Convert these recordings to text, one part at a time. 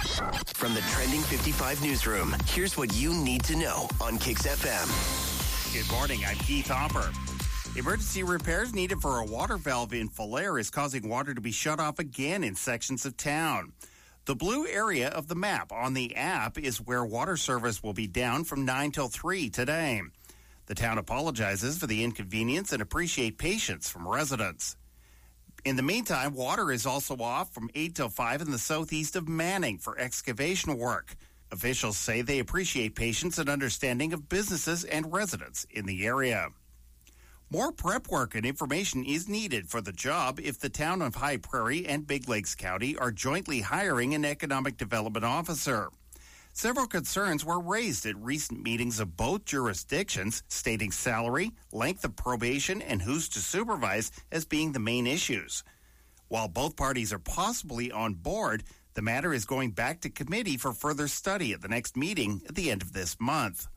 From the Trending 55 newsroom, here's what you need to know on Kicks FM. Good morning, I'm Keith Hopper. Emergency repairs needed for a water valve in Falher is causing water to be shut off again in sections of town. The blue area of the map on the app is where water service will be down from 9 till 3 today. The town apologizes for the inconvenience and appreciate patience from residents. In the meantime, water is also off from 8 till 5 in the southeast of Manning for excavation work. Officials say they appreciate patience and understanding of businesses and residents in the area. More prep work and information is needed for the job if the town of High Prairie and Big Lakes County are jointly hiring an economic development officer. Several concerns were raised at recent meetings of both jurisdictions, stating salary, length of probation, and who's to supervise as being the main issues. While both parties are possibly on board, the matter is going back to committee for further study at the next meeting at the end of this month.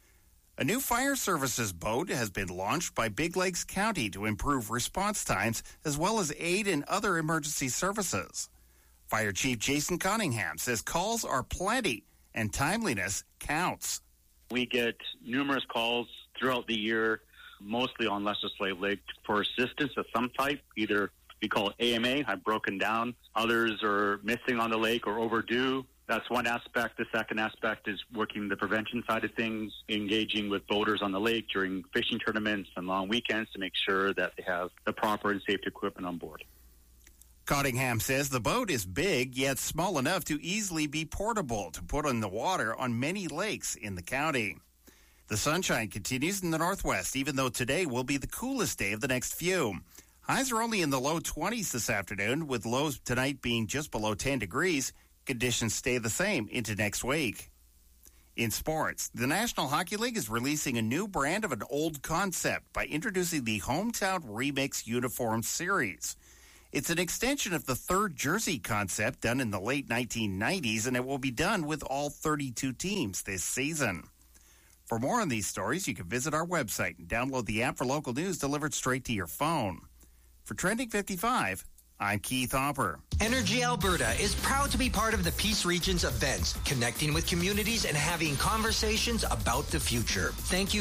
A new fire services boat has been launched by Big Lakes County to improve response times as well as aid in other emergency services. Fire Chief Jason Cunningham says calls are plenty and timeliness counts. We get numerous calls throughout the year, mostly on Lesser Slave Lake, for assistance of some type. Either we call it AMA, have broken down. Others are missing on the lake or overdue. That's one aspect. The second aspect is working the prevention side of things, engaging with boaters on the lake during fishing tournaments and long weekends to make sure that they have the proper and safe equipment on board. Cottingham says the boat is big, yet small enough to easily be portable to put on the water on many lakes in the county. The sunshine continues in the northwest, even though today will be the coolest day of the next few. Highs are only in the low 20s this afternoon, with lows tonight being just below 10 degrees. Conditions stay the same into next week. In sports, the National Hockey League is releasing a new brand of an old concept by introducing the Hometown Remix Uniform Series. It's an extension of the third jersey concept done in the late 1990s, and it will be done with all 32 teams this season. For more on these stories, you can visit our website and download the app for local news delivered straight to your phone. For Trending 55, I'm Keith Hopper. Energy Alberta is proud to be part of the Peace Region's events, connecting with communities and having conversations about the future. Thank you